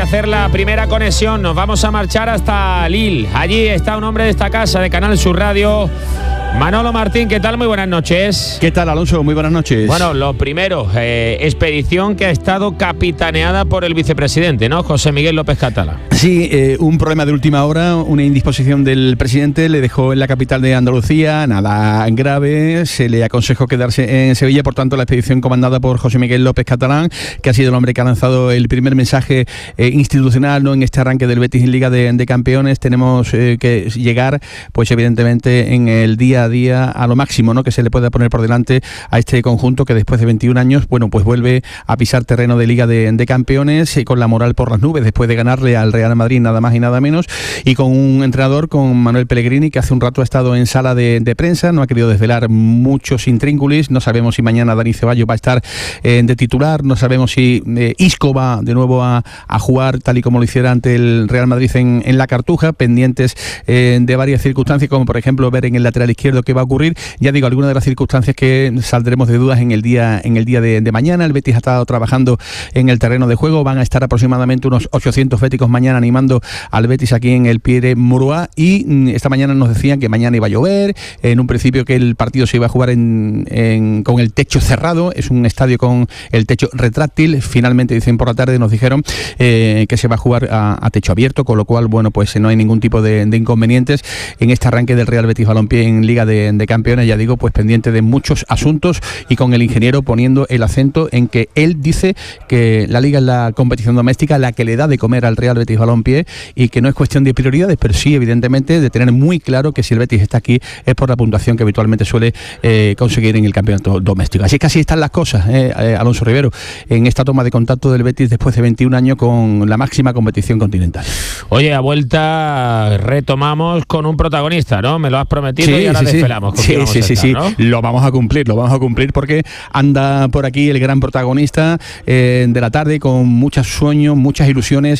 hacer la primera conexión. Nos vamos a marchar hasta Lille. Allí está un hombre de esta casa, de Canal Sur Radio. Manolo Martín, ¿qué tal? Muy buenas noches. ¿Qué tal, Alonso? Muy buenas noches. Bueno, lo primero, expedición que ha estado capitaneada por el vicepresidente, ¿no? José Miguel López Catalá. Sí, un problema de última hora, una indisposición del presidente, le dejó en la capital de Andalucía, nada grave, se le aconsejó quedarse en Sevilla, por tanto la expedición comandada por José Miguel López Catalán, que ha sido el hombre que ha lanzado el primer mensaje institucional, ¿no?, en este arranque del Betis en Liga de Campeones. Tenemos que llegar, pues evidentemente, en el día a día a lo máximo, ¿no?, que se le pueda poner por delante a este conjunto que después de 21 años, bueno, pues vuelve a pisar terreno de Liga de Campeones, con la moral por las nubes, después de ganarle al Real Madrid nada más y nada menos, y con un entrenador, con Manuel Pellegrini, que hace un rato ha estado en sala de prensa, no ha querido desvelar muchos intríngulis. No sabemos si mañana Dani Ceballos va a estar de titular, no sabemos si Isco va de nuevo a jugar tal y como lo hiciera ante el Real Madrid en la Cartuja, pendientes de varias circunstancias, como por ejemplo ver en el lateral izquierdo qué va a ocurrir. Ya digo, algunas de las circunstancias que saldremos de dudas en el día de mañana. El Betis ha estado trabajando en el terreno de juego, van a estar aproximadamente unos 800 béticos mañana animando al Betis aquí en el Pierre Mauroy, y esta mañana nos decían que mañana iba a llover, en un principio que el partido se iba a jugar con el techo cerrado, es un estadio con el techo retráctil. Finalmente, dicen por la tarde, nos dijeron que se va a jugar a techo abierto, con lo cual, bueno, pues no hay ningún tipo de inconvenientes en este arranque del Real Betis Balompié en Liga de Campeones. Ya digo, pues pendiente de muchos asuntos, y con el ingeniero poniendo el acento en que él dice que la Liga es la competición doméstica la que le da de comer al Real Betis Balompié, y que no es cuestión de prioridades, pero sí, evidentemente, de tener muy claro que si el Betis está aquí es por la puntuación que habitualmente suele conseguir en el campeonato doméstico. Así que así están las cosas, Alonso Rivero, en esta toma de contacto del Betis después de 21 años con la máxima competición continental. Oye, a vuelta retomamos con un protagonista, ¿no? Me lo has prometido, y ahora desvelamos. Sí. ¿No? Lo vamos a cumplir porque anda por aquí el gran protagonista de la tarde, con muchos sueños, muchas ilusiones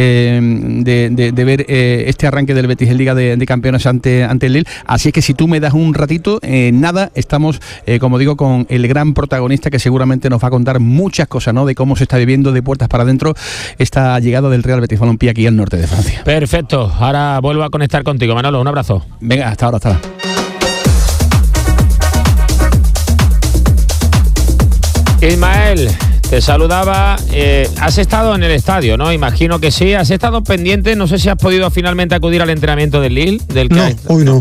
de ver este arranque del Betis en Liga de Campeones ante el Lille. Así es que si tú me das un ratito, estamos, como digo, con el gran protagonista, que seguramente nos va a contar muchas cosas, ¿no?, de cómo se está viviendo de puertas para adentro esta llegada del Real Betis Balompié aquí al norte de Francia. Perfecto, ahora vuelvo a conectar contigo, Manolo, un abrazo. Venga, hasta ahora, Ismael, te saludaba. Has estado en el estadio, ¿no? Imagino que sí. Has estado pendiente. No sé si has podido finalmente acudir al entrenamiento del Lille. Hoy no.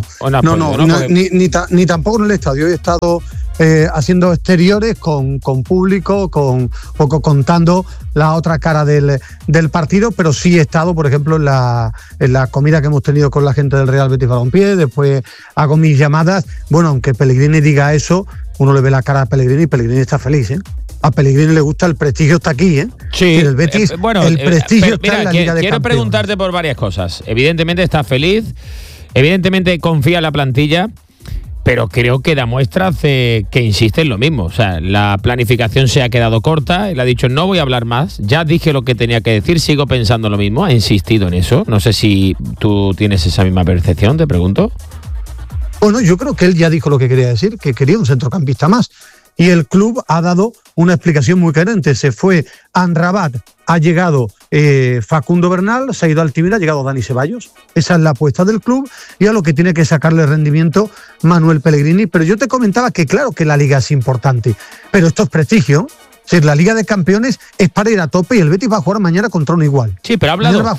Ni tampoco en el estadio. He estado haciendo exteriores con público, contando la otra cara del partido, pero sí he estado, por ejemplo, en la comida que hemos tenido con la gente del Real Betis Balompié. Después hago mis llamadas. Bueno, aunque Pellegrini diga eso, uno le ve la cara a Pellegrini y Pellegrini está feliz, ¿eh? A Pellegrini le gusta, el prestigio está aquí, ¿eh? Sí. El Betis, el prestigio está en la Liga de Campeones. Quiero preguntarte por varias cosas. Evidentemente está feliz, evidentemente confía en la plantilla, pero creo que da muestras que insiste en lo mismo. O sea, la planificación se ha quedado corta, él ha dicho no voy a hablar más, ya dije lo que tenía que decir, sigo pensando lo mismo, ha insistido en eso. No sé si tú tienes esa misma percepción, te pregunto. Bueno, yo creo que él ya dijo lo que quería decir, que quería un centrocampista más. Y el club ha dado una explicación muy coherente. Se fue Amrabat, ha llegado Facundo Bernal, se ha ido Altimira, ha llegado Dani Ceballos. Esa es la apuesta del club y a lo que tiene que sacarle rendimiento Manuel Pellegrini. Pero yo te comentaba que claro que la Liga es importante, pero esto es prestigio. Es decir, la Liga de Campeones es para ir a tope y el Betis va a jugar mañana contra uno igual. Sí, pero ha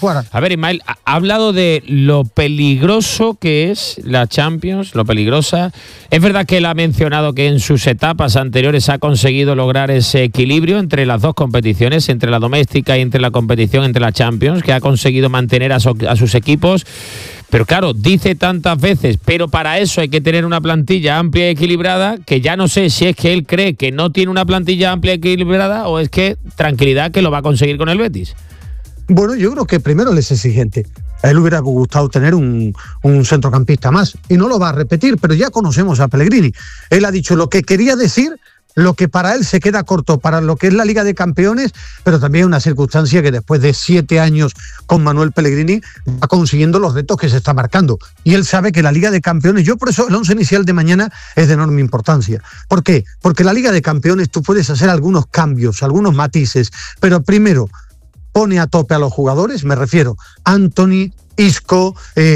hablado de lo peligroso que es la Champions, lo peligrosa. Es verdad que él ha mencionado que en sus etapas anteriores ha conseguido lograr ese equilibrio entre las dos competiciones, entre la doméstica y entre la competición, entre la Champions, que ha conseguido mantener a sus equipos. Pero claro, dice tantas veces, pero para eso hay que tener una plantilla amplia y equilibrada, que ya no sé si es que él cree que no tiene una plantilla amplia y equilibrada o es que tranquilidad que lo va a conseguir con el Betis. Bueno, yo creo que primero él es exigente. A él hubiera gustado tener un centrocampista más y no lo va a repetir, pero ya conocemos a Pellegrini. Él ha dicho lo que quería decir, lo que para él se queda corto para lo que es la Liga de Campeones, pero también una circunstancia que después de 7 años con Manuel Pellegrini va consiguiendo los retos que se está marcando. Y él sabe que la Liga de Campeones, yo por eso el 11 inicial de mañana es de enorme importancia. ¿Por qué? Porque la Liga de Campeones tú puedes hacer algunos cambios, algunos matices, pero primero, pone a tope a los jugadores, me refiero Antony, Isco,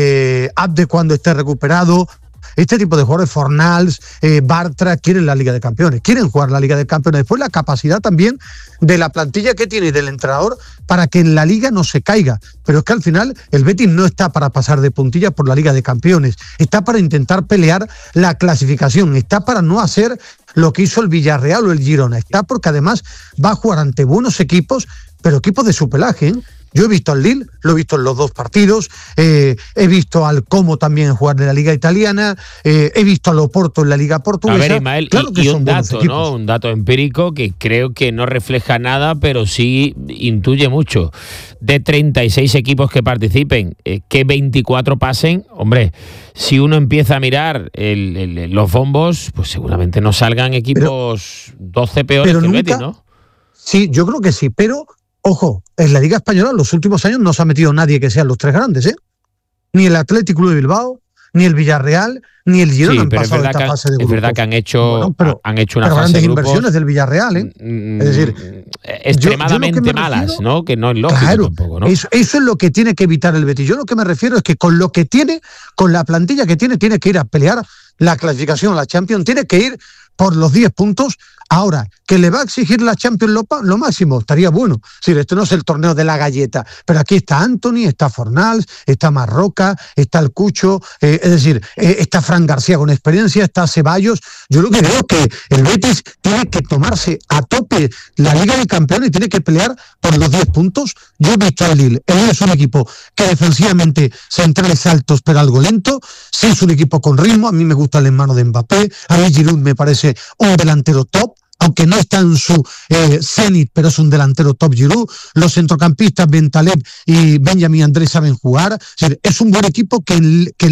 Abde cuando esté recuperado, este tipo de jugadores, Fornals, Bartra, quieren la Liga de Campeones, quieren jugar la Liga de Campeones. Después la capacidad también de la plantilla que tiene y del entrenador para que en la Liga no se caiga. Pero es que al final el Betis no está para pasar de puntillas por la Liga de Campeones, está para intentar pelear la clasificación, está para no hacer lo que hizo el Villarreal o el Girona, está porque además va a jugar ante buenos equipos, pero equipos de su pelaje, ¿eh? Yo he visto al Lille, lo he visto en los 2 partidos, he visto al Como también jugar en la Liga Italiana, he visto al Oporto en la Liga Portuguesa. A ver, Ismael, claro que y son un buenos dato, equipos, ¿no? Un dato empírico que creo que no refleja nada, pero sí intuye mucho. De 36 equipos que participen, que 24 pasen, hombre, si uno empieza a mirar los bombos, pues seguramente no salgan equipos 12 peores que el Betis, ¿no? Sí, yo creo que sí, pero ojo, en la Liga Española en los últimos años no se ha metido nadie que sean los 3 grandes, ¿eh? Ni el Athletic Club de Bilbao, ni el Villarreal, ni el Girona han pasado esta fase de grupos. Es verdad que han hecho, han hecho una fase grandes de grupos, inversiones del Villarreal, ¿eh? Es decir, extremadamente malas, ¿no? Que no es lógico tampoco, ¿no? Eso es lo que tiene que evitar el Betis. Yo lo que me refiero es que con lo que tiene, con la plantilla que tiene que ir a pelear la clasificación a la Champions, tiene que ir por los 10 puntos. Ahora, que le va a exigir la Champions lo máximo, estaría bueno. Es decir, esto no es el torneo de la galleta, pero aquí está Antony, está Fornals, está Marroca, está el Cucho, es decir, está Fran García con experiencia, está Ceballos. Yo lo que creo es que el Betis tiene que tomarse a tope la Liga de Campeones y tiene que pelear por los 10 puntos. Yo he visto al Lille. El Lille es un equipo que defensivamente centrales altos, pero algo lento. Sí es un equipo con ritmo. A mí me gusta el hermano de Mbappé. A mí Giroud me parece un delantero top, aunque no está en su cenit, pero es un delantero top Giroud. Los centrocampistas Bentaleb y Benjamín Andrés saben jugar. Es un buen equipo que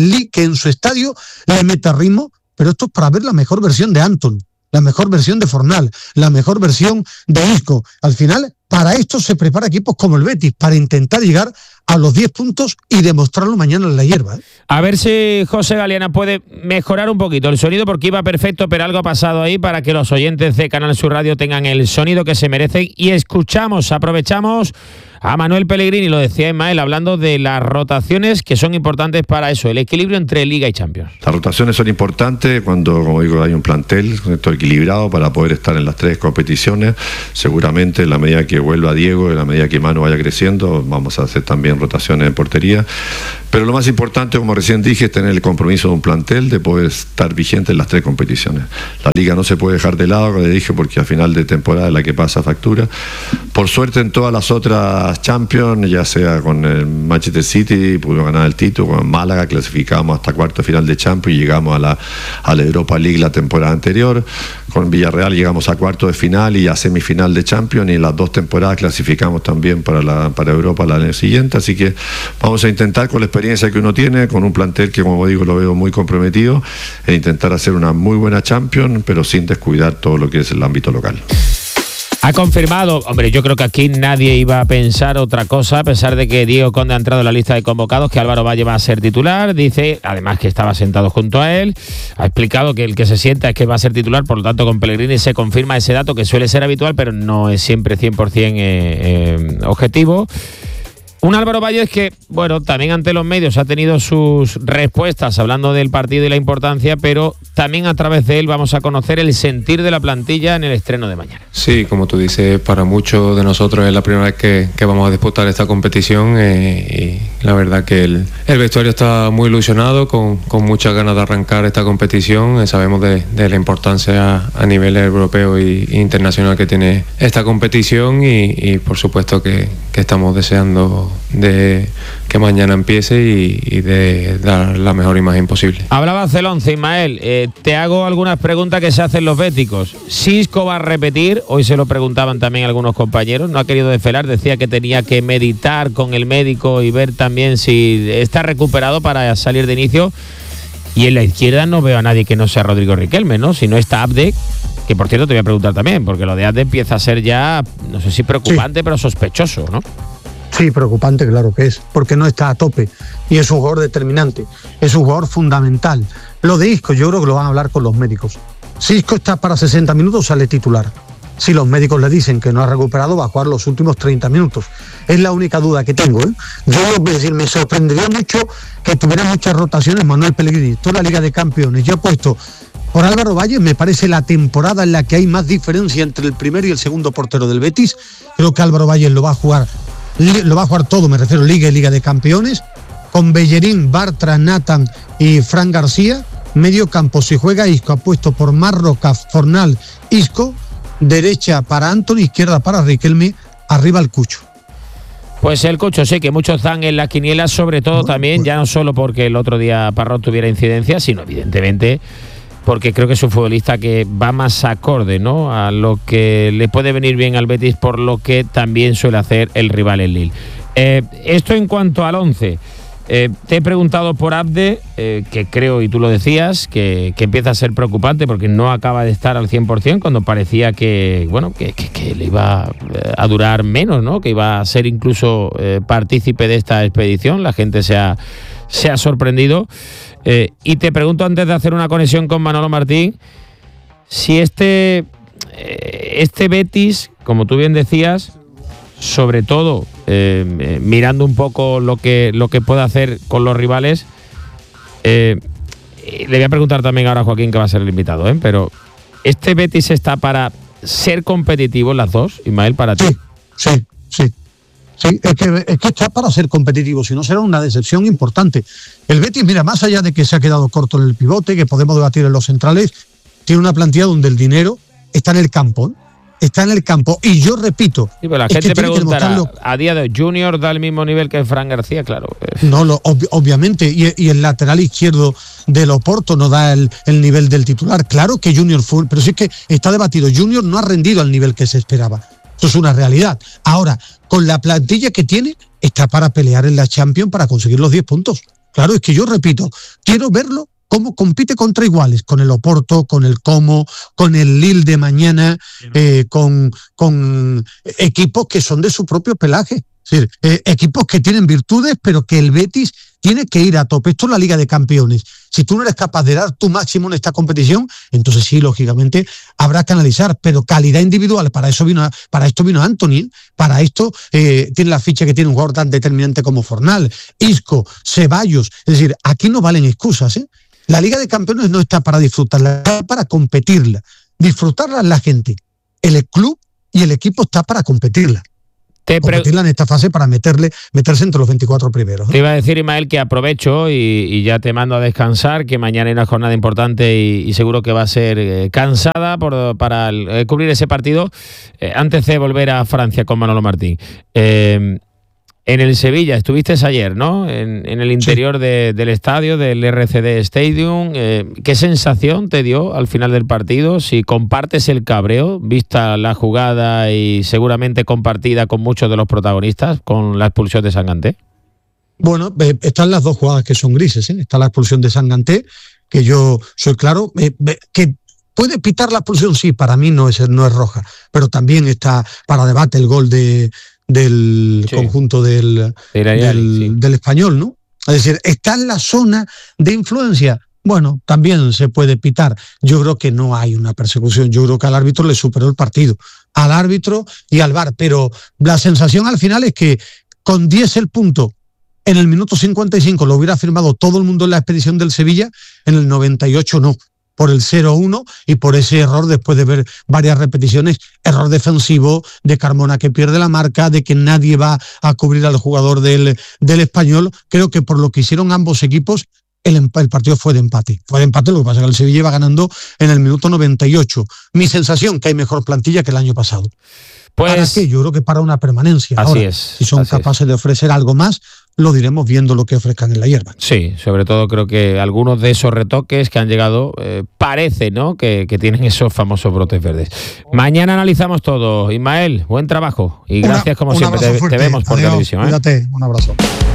en su estadio le mete ritmo, pero esto es para ver la mejor versión de Anton, la mejor versión de Fornal, la mejor versión de Isco. Al final, para esto se prepara equipos como el Betis, para intentar llegar a los 10 puntos y demostrarlo mañana en la hierba, ¿eh? A ver si José Galeana puede mejorar un poquito el sonido, porque iba perfecto, pero algo ha pasado ahí para que los oyentes de Canal Sur Radio tengan el sonido que se merecen. Y aprovechamos a Manuel Pellegrini, lo decía Ismael, hablando de las rotaciones que son importantes para eso, el equilibrio entre Liga y Champions. Las rotaciones son importantes cuando, como digo, hay un plantel equilibrado para poder estar en las 3 competiciones. Seguramente en la medida que vuelva Diego, en la medida que Manu vaya creciendo, vamos a hacer también rotaciones en portería. Pero lo más importante, como recién dije, es tener el compromiso de un plantel de poder estar vigente en las 3 competiciones. La Liga no se puede dejar de lado, como le dije, porque a final de temporada es la que pasa factura. Por suerte en todas las otras Champions, ya sea con el Manchester City, pudimos ganar el título, con Málaga clasificamos hasta cuarto de final de Champions y llegamos a la Europa League la temporada anterior. Con Villarreal llegamos a cuarto de final y a semifinal de Champions, y en las 2 temporadas clasificamos también para Europa el año siguiente. Así que vamos a intentar, con la experiencia que uno tiene, con un plantel que, como digo, lo veo muy comprometido, en intentar hacer una muy buena Champions, pero sin descuidar todo lo que es el ámbito local. Ha confirmado, hombre, yo creo que aquí nadie iba a pensar otra cosa, a pesar de que Diego Conde ha entrado en la lista de convocados, que Álvaro Valle va a ser titular. Dice, además, que estaba sentado junto a él. Ha explicado que el que se sienta es que va a ser titular, por lo tanto con Pellegrini se confirma ese dato, que suele ser habitual, pero no es siempre 100% objetivo. Un Álvaro Valles que, bueno, también ante los medios ha tenido sus respuestas hablando del partido y la importancia, pero también a través de él vamos a conocer el sentir de la plantilla en el estreno de mañana. Sí, como tú dices, para muchos de nosotros es la primera vez que vamos a disputar esta competición, y la verdad que el vestuario está muy ilusionado, con muchas ganas de arrancar esta competición. Sabemos de la importancia a nivel europeo e internacional que tiene esta competición, y por supuesto que estamos deseando de que mañana empiece y de dar la mejor imagen posible. Hablabas del 11, Ismael. Te hago algunas preguntas que se hacen los béticos. ¿Isco va a repetir? Hoy se lo preguntaban también algunos compañeros. No ha querido desvelar, decía que tenía que meditar con el médico y ver también si está recuperado para salir de inicio. Y en la izquierda no veo a nadie que no sea Rodrigo Riquelme, ¿no? Si no está Abde, que por cierto te voy a preguntar también, porque lo de Abde empieza a ser ya, no sé si preocupante, sí, pero sospechoso, ¿no? Sí, preocupante, claro que es, porque no está a tope y es un jugador determinante, es un jugador fundamental. Lo de Isco yo creo que lo van a hablar con los médicos. Si Isco está para 60 minutos, sale titular. si los médicos le dicen que no ha recuperado, va a jugar los últimos 30 minutos. Es la única duda que tengo, ¿eh? Yo me sorprendería mucho que tuviera muchas rotaciones Manuel Pellegrini, toda la Liga de Campeones. Yo he puesto por Álvaro Valle, me parece la temporada en la que hay más diferencia entre el primer y el segundo portero del Betis. Creo que Álvaro Valle lo va a jugar todo, me refiero Liga y Liga de Campeones, con Bellerín, Bartra, Nathan y Fran García. Medio campo, si juega Isco, apuesto por Marroca, Fornal, Isco, derecha para Antony, izquierda para Riquelme, arriba el Cucho. Pues el Cucho, sí, que muchos dan en la quiniela, sobre todo también, ya no solo porque el otro día Parrot tuviera incidencia, sino evidentemente porque creo que es un futbolista que va más acorde, ¿no?, a lo que le puede venir bien al Betis, por lo que también suele hacer el rival el Lille. Esto en cuanto al 11. Te he preguntado por Abde, que creo, y tú lo decías, que empieza a ser preocupante porque no acaba de estar al 100% cuando parecía que le iba a durar menos, ¿no?, que iba a ser incluso partícipe de esta expedición. La gente se ha sorprendido. Y te pregunto, antes de hacer una conexión con Manolo Martín, si este Betis, como tú bien decías, sobre todo mirando un poco lo que puede hacer con los rivales, le voy a preguntar también ahora a Joaquín, que va a ser el invitado, pero ¿este Betis está para ser competitivo en las dos, Ismael, para ti? Sí, es que está para ser competitivo, si no será una decepción importante. El Betis, mira, más allá de que se ha quedado corto en el pivote, que podemos debatir en los centrales, tiene una plantilla donde el dinero está en el campo, y yo repito, sí, pero la gente preguntará, a día de hoy, ¿Junior da el mismo nivel que Fran García? Claro. No, obviamente, y el lateral izquierdo del Oporto no da el nivel del titular. Claro que Junior fue, pero sí que está debatido. Junior no ha rendido al nivel que se esperaba. Eso es una realidad. Ahora, con la plantilla que tiene, está para pelear en la Champions para conseguir los 10 puntos. Claro, es que yo repito, quiero verlo cómo compite contra iguales, con el Oporto, con el Como, con el Lille de mañana, con equipos que son de su propio pelaje. Es decir, equipos que tienen virtudes, pero que el Betis tiene que ir a tope. Esto es la Liga de Campeones. Si tú no eres capaz de dar tu máximo en esta competición, entonces sí, lógicamente, habrá que analizar, pero calidad individual, para esto vino Antony, para esto tiene la ficha que tiene un jugador tan determinante como Fornal, Isco, Ceballos. Es decir, aquí no valen excusas, La Liga de Campeones no está para disfrutarla, está para competirla. Disfrutarla es la gente. El club y el equipo está para competirla. Competirla en esta fase para meterse entre los 24 primeros. Te iba a decir, Ismael, que aprovecho y ya te mando a descansar, que mañana hay una jornada importante y seguro que va a ser cansada para cubrir ese partido. Antes de volver a Francia con Manolo Martín. En el Sevilla, estuviste ayer, ¿no?, en el interior del estadio, del RCD Stadium. ¿Qué sensación te dio al final del partido? Si compartes el cabreo, vista la jugada y seguramente compartida con muchos de los protagonistas, con la expulsión de Sanganté. Bueno, están las dos jugadas que son grises, Está la expulsión de Sanganté, que yo soy claro, que puede pitar la expulsión, sí, para mí no es roja, pero también está para debate el gol del conjunto del Español, ¿no? Es decir, está en la zona de influencia. Bueno, también se puede pitar. Yo creo que no hay una persecución. Yo creo que al árbitro le superó el partido. Al árbitro y al VAR. Pero la sensación al final es que con 10 el punto, en el minuto 55 lo hubiera firmado todo el mundo en la expedición del Sevilla, en el 98 no. Por el 0-1 y por ese error, después de ver varias repeticiones, error defensivo de Carmona, que pierde la marca, de que nadie va a cubrir al jugador del Español. Creo que por lo que hicieron ambos equipos, el partido fue de empate. Lo que pasa es que el Sevilla iba ganando en el minuto 98. Mi sensación, que hay mejor plantilla que el año pasado. Pues, ¿para qué? Yo creo que para una permanencia. Así Ahora, es. Si son capaces de ofrecer algo más, lo diremos viendo lo que ofrezcan en la hierba. Sí, sobre todo creo que algunos de esos retoques que han llegado parece, ¿no?, que tienen esos famosos brotes verdes. Mañana analizamos todo. Ismael, buen trabajo y gracias como siempre. Te vemos por televisión. Cuídate, un abrazo.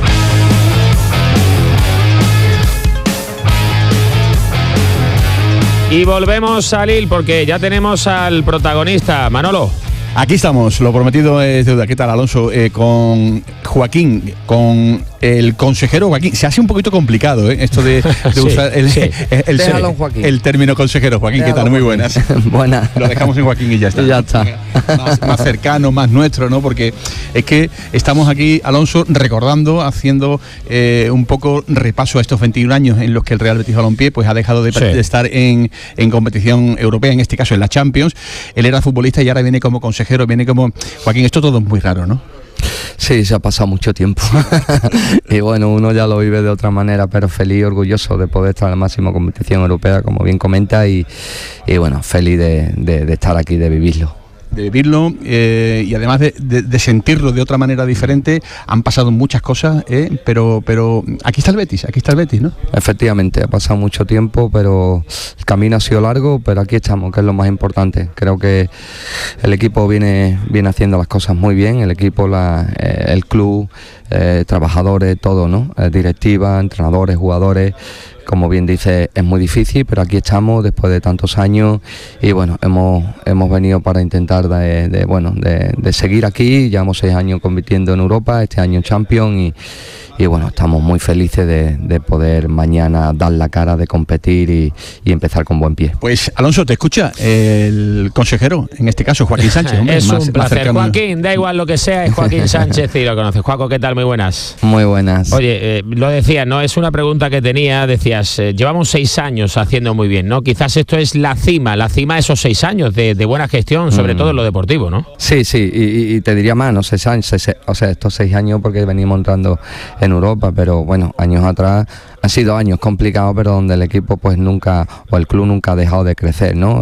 Y volvemos a Lille porque ya tenemos al protagonista, Manolo. Aquí estamos, lo prometido es deuda. ¿Qué tal, Alonso? Con Joaquín, con el consejero Joaquín, se hace un poquito complicado, esto de usar el término consejero. Joaquín, déjalo, ¿qué tal? Muy buenas. Buenas. Lo dejamos en Joaquín y ya está. Y ya está. Más cercano, más nuestro, ¿no? Porque es que estamos aquí, Alonso, recordando, haciendo un poco repaso a estos 21 años en los que el Real Betis Balompié pues ha dejado de estar en competición europea, en este caso en la Champions. Él era futbolista y ahora viene como consejero, viene como... Joaquín, esto todo es muy raro, ¿no? Sí, se ha pasado mucho tiempo y bueno, uno ya lo vive de otra manera, pero feliz y orgulloso de poder estar en la máxima competición europea, como bien comenta, y bueno, feliz de estar aquí, de vivirlo. Y además de sentirlo de otra manera diferente. Han pasado muchas cosas, pero aquí está el Betis, ¿no? Efectivamente, ha pasado mucho tiempo, pero el camino ha sido largo, pero aquí estamos, que es lo más importante. Creo que el equipo viene haciendo las cosas muy bien, el equipo, el club, trabajadores, todo, ¿no? Directiva, entrenadores, jugadores. Como bien dice, es muy difícil, pero aquí estamos después de tantos años y bueno, hemos venido para intentar de seguir aquí. Llevamos 6 años compitiendo en Europa, este año en Champions y bueno, estamos muy felices de poder mañana dar la cara, de competir y empezar con buen pie. Pues Alonso, te escucha el consejero, en este caso Joaquín Sánchez. Hombre, es un placer. Joaquín, da igual lo que sea, es Joaquín Sánchez y lo conoces. Juaco, ¿qué tal? Muy buenas. Muy buenas. Oye, lo decía, ¿no? Es una pregunta que tenía, decías, llevamos 6 años haciendo muy bien, ¿no? Quizás esto es la cima de esos 6 años de buena gestión, sobre todo en lo deportivo, ¿no? Sí, y te diría más, no 6 años, o sea, estos 6 años porque venimos entrando en Europa, pero bueno, años atrás han sido años complicados, pero donde el equipo pues nunca, o el club nunca ha dejado de crecer, ¿no?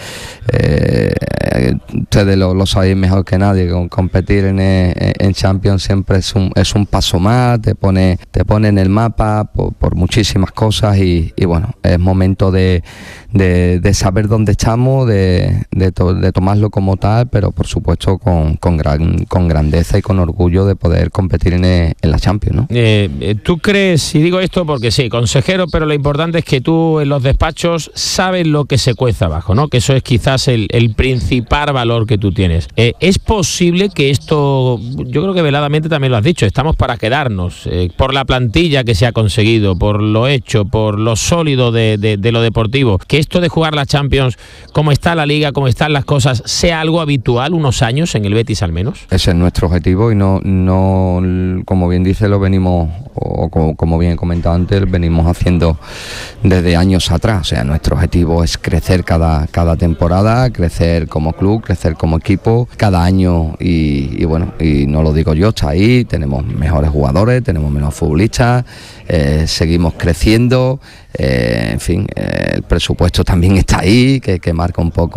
Ustedes lo sabéis mejor que nadie, competir en Champions siempre es un paso más, te pone en el mapa por muchísimas cosas y bueno, es momento de saber dónde estamos, de tomarlo como tal, pero por supuesto con grandeza y con orgullo de poder competir en la Champions, ¿no? ¿Tú crees, y digo esto porque sí, consejero, pero lo importante es que tú en los despachos sabes lo que se cueza abajo, ¿no? Que eso es quizás el principal valor que tú tienes. ¿Es posible que esto, yo creo que veladamente también lo has dicho, estamos para quedarnos, por la plantilla que se ha conseguido, por lo hecho, por lo sólido de lo deportivo, que esto de jugar la Champions, como está la Liga, como están las cosas, sea algo habitual unos años en el Betis al menos? Ese es nuestro objetivo y no como bien dice, lo venimos, o como bien he comentado antes, venimos haciendo desde años atrás. O sea, nuestro objetivo es crecer cada temporada, crecer como club, crecer como equipo cada año y bueno, y no lo digo yo, está ahí, tenemos mejores jugadores, tenemos menos futbolistas, seguimos creciendo, en fin, el presupuesto también está ahí, que marca un poco